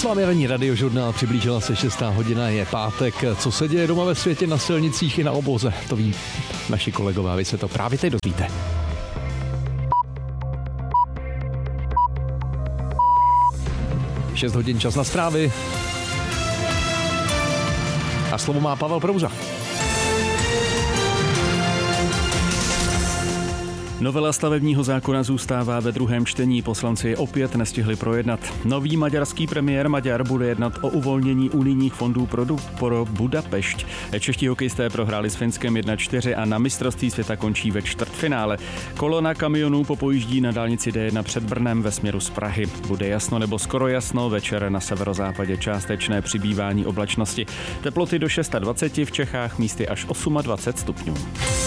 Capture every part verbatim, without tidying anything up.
S vámi ranní radiožurnál, přiblížila se šestá hodina, je pátek. Co se děje doma ve světě, na silnicích i na oboze, to ví naši kolegové a vy se to právě teď dozvíte. šest hodin, čas na zprávy. A slovo má Pavel Prouza. Novela stavebního zákona zůstává ve druhém čtení, poslanci je opět nestihli projednat. Nový maďarský premiér Maďar bude jednat o uvolnění unijních fondů pro, pro Budapešť. Čeští hokejisté prohráli s Finskem jedna čtyři a na mistrovství světa končí ve čtvrtfinále. Kolona kamionů popojíždí na dálnici D jedna před Brnem ve směru z Prahy. Bude jasno nebo skoro jasno, večer na severozápadě částečné přibývání oblačnosti. Teploty do dvacet šest, v Čechách místy až dvacet osm stupňů.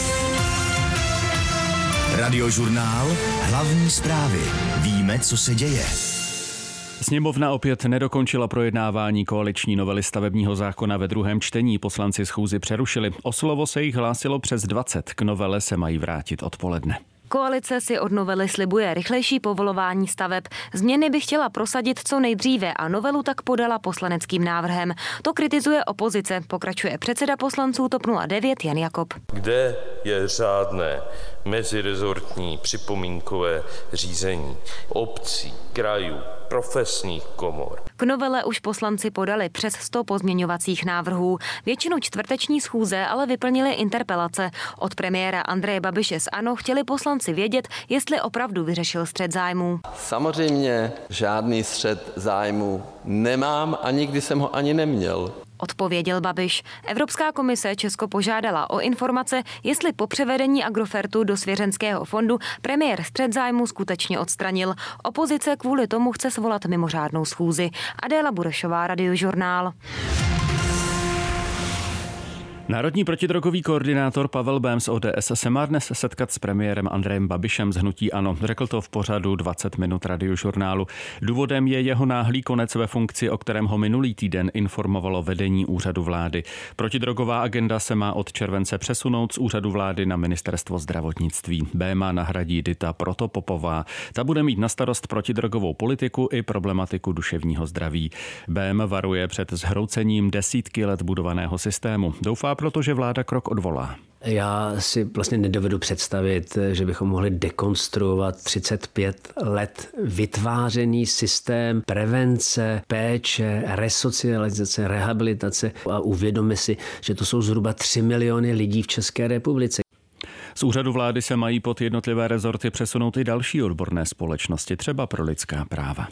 Radiožurnál, hlavní zprávy. Víme, co se děje. Sněmovna opět nedokončila projednávání koaliční novely stavebního zákona ve druhém čtení. Poslanci schůzi přerušili. O slovo se jich hlásilo přes dvacet. K novele se mají vrátit odpoledne. Koalice si od novely slibuje rychlejší povolování staveb. Změny by chtěla prosadit co nejdříve a novelu tak podala poslaneckým návrhem. To kritizuje opozice, pokračuje předseda poslanců TOP nula devět Jan Jakob. Kde je řádné mezirezortní připomínkové řízení obcí, krajů, profesních komor? K novele už poslanci podali přes sto pozměňovacích návrhů. Většinu čtvrteční schůze ale vyplnili interpelace. Od premiéra Andreje Babiše z ANO chtěli poslanci vědět, jestli opravdu vyřešil střet zájmů. Samozřejmě žádný střet zájmů nemám a nikdy jsem ho ani neměl. Odpověděl Babiš. Evropská komise Česko požádala o informace, jestli po převedení Agrofertu do svěřenského fondu premiér střet zájmu skutečně odstranil. Opozice kvůli tomu chce svolat mimořádnou schůzi. Adéla Burešová, Radiožurnál. Národní protidrogový koordinátor Pavel Bém z O D S se má dnes setkat s premiérem Andrejem Babišem z hnutí ANO. Řekl to v pořadu dvacet minut Radiožurnálu. Důvodem je jeho náhlý konec ve funkci, o kterém ho minulý týden informovalo vedení úřadu vlády. Protidrogová agenda se má od července přesunout z úřadu vlády na ministerstvo zdravotnictví. Béma nahradí Dita Protopopová. Ta bude mít na starost protidrogovou politiku i problematiku duševního zdraví. Bém varuje před zhroucením desítky let budovaného systému. Doufá, protože vláda krok odvolá. Já si vlastně nedovedu představit, že bychom mohli dekonstruovat třicet pět let vytvářený systém prevence, péče, resocializace, rehabilitace a uvědomme si, že to jsou zhruba tři miliony lidí v České republice. Z úřadu vlády se mají pod jednotlivé rezorty přesunout i další odborné společnosti, třeba pro lidská práva.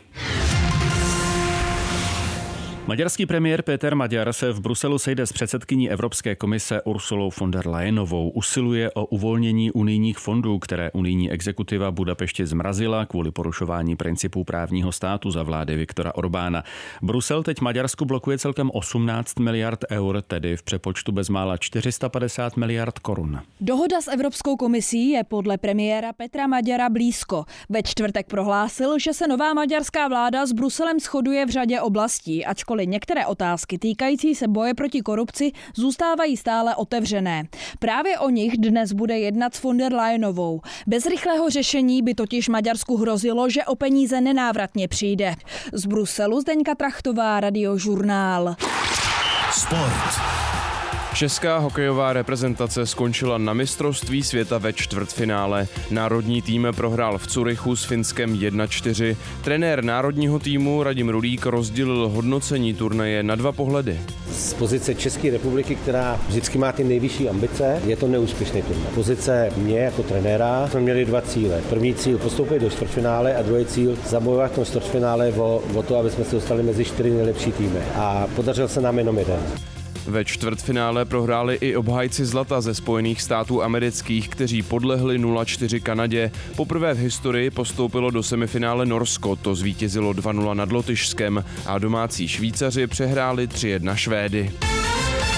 Maďarský premiér Péter Maďar se v Bruselu sejde s předsedkyní Evropské komise Ursulou von der Leyenovou. Usiluje o uvolnění unijních fondů, které unijní exekutiva Budapešti zmrazila kvůli porušování principů právního státu za vlády Viktora Orbána. Brusel teď Maďarsku blokuje celkem osmnáct miliard eur, tedy v přepočtu bezmála čtyři sta padesát miliard korun. Dohoda s Evropskou komisí je podle premiéra Petra Maďara blízko. Ve čtvrtek prohlásil, že se nová maďarská vláda s Bruselem shoduje v řadě oblastí, ačkoliv některé otázky týkající se boje proti korupci zůstávají stále otevřené. Právě o nich dnes bude jednat s von der Leyenovou. Bez rychlého řešení by totiž Maďarsku hrozilo, že o peníze nenávratně přijde. Z Bruselu Zdeňka Trachtová, Radiožurnál. Sport. Česká hokejová reprezentace skončila na mistrovství světa ve čtvrtfinále. Národní tým prohrál v Curychu s Finskem jedna čtyři. Trenér národního týmu Radim Rulík rozdělil hodnocení turnaje na dva pohledy. Z pozice České republiky, která vždycky má ty nejvyšší ambice, je to neúspěšný turnaj. Pozice mě jako trenéra jsme měli dva cíle. První cíl postoupit do čtvrtfinále a druhý cíl zabojovat v tom čtvrtfinále o, o to, aby jsme se dostali mezi čtyři nejlepší týmy. A podařil se nám jenom jeden. Ve čtvrtfinále prohráli i obhájci zlata ze Spojených států amerických, kteří podlehli nula čtyři Kanadě. Poprvé v historii postoupilo do semifinále Norsko, to zvítězilo dva nula nad Lotyšskem a domácí Švýcaři přehráli tři jedna Švédy.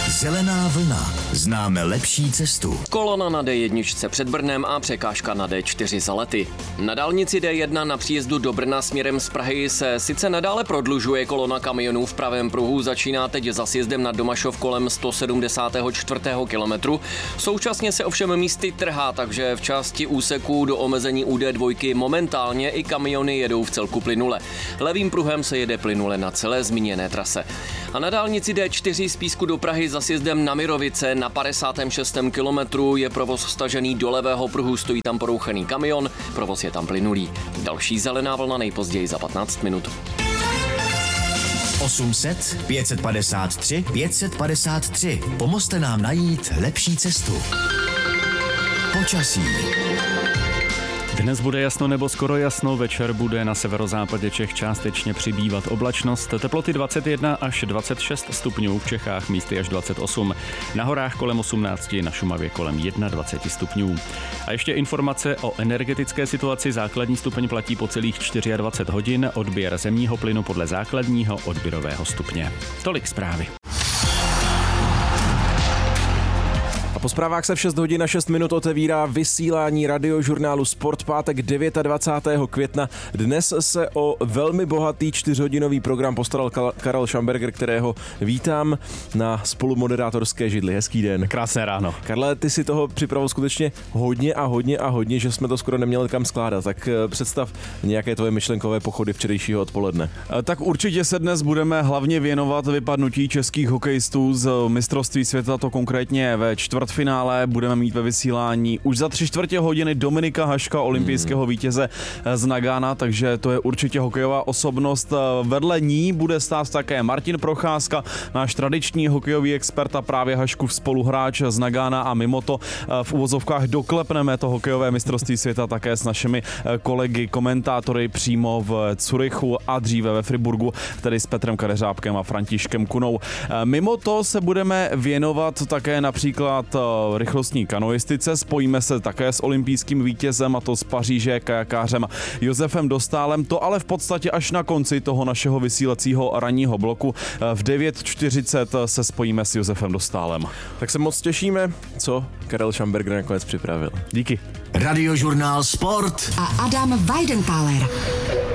Zelená vlna. Známe lepší cestu. Kolona na D jedna před Brnem a překážka na D čtyři za Lety. Na dálnici D jedna na příjezdu do Brna směrem z Prahy se sice nadále prodlužuje kolona kamionů v pravém pruhu, začíná teď za sjezdem na Domašov kolem sto sedmdesátého čtvrtého kilometru. Současně se ovšem místy trhá, takže v části úseků do omezení U D dva momentálně i kamiony jedou v celku plynule. Levým pruhem se jede plynule na celé zmíněné trase. A na dálnici D čtyři z Písku do Prahy za sjezdem na Mirovice na padesátém šestém kilometru je provoz stažený do levého pruhu, stojí tam porouchený kamion, provoz je tam plynulý. Další zelená vlna nejpozději za patnáct minut. osm set pět set padesát tři pět set padesát tři. Pomozte nám najít lepší cestu. Počasí. Dnes bude jasno nebo skoro jasno, večer bude na severozápadě Čech částečně přibývat oblačnost, teploty dvacet jedna až dvacet šest stupňů, v Čechách místy až dvacet osm, na horách kolem osmnáct, na Šumavě kolem dvacet jedna stupňů. A ještě informace o energetické situaci, základní stupeň platí po celých dvacet čtyři hodin, odběr zemního plynu podle základního odběrového stupně. Tolik zprávy. A po zprávách se v šest hodin a šest minut otevírá vysílání radiožurnálu Sport pátek dvacátého devátého května. Dnes se o velmi bohatý čtyřhodinový program postaral Karel Schamberger, kterého vítám na spolumoderátorské židli. Hezký den. Krásné ráno. Karle, ty si toho připravil skutečně hodně a hodně a hodně, že jsme to skoro neměli kam skládat. Tak představ nějaké tvoje myšlenkové pochody včerejšího odpoledne. Tak určitě se dnes budeme hlavně věnovat vypadnutí českých hokejistů z mistrovství světa, to konkrétně ve čtvrt finále budeme mít ve vysílání už za tři čtvrtě hodiny Dominika Haška, olympijského vítěze z Nagana, takže to je určitě hokejová osobnost. Vedle ní bude stát také Martin Procházka, náš tradiční hokejový expert a právě Haškův spoluhráč z Nagana, a mimo to v uvozovkách doklepneme to hokejové mistrovství světa také s našimi kolegy, komentátory přímo v Curychu a dříve ve Friburgu, tedy s Petrem Kadeřábkem a Františkem Kunou. Mimo to se budeme věnovat také například rychlostní kanoistice. Spojíme se také s olympijským vítězem, a to z Paříže, kajakářem Josefem Dostálem. To ale v podstatě až na konci toho našeho vysílacího ranního bloku. V devět čtyřicet se spojíme s Josefem Dostálem. Tak se moc těšíme, co Karel Schamberger nakonec připravil. Díky. Radiožurnál Sport a Adam Weidentáler.